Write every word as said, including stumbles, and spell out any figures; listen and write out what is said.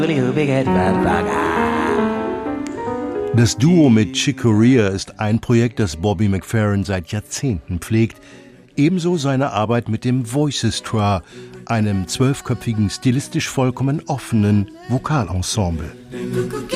Das Duo mit Chick Corea ist ein Projekt, das Bobby McFerrin seit Jahrzehnten pflegt. Ebenso seine Arbeit mit dem Voices-Trois, einem zwölfköpfigen, stilistisch vollkommen offenen Vokalensemble.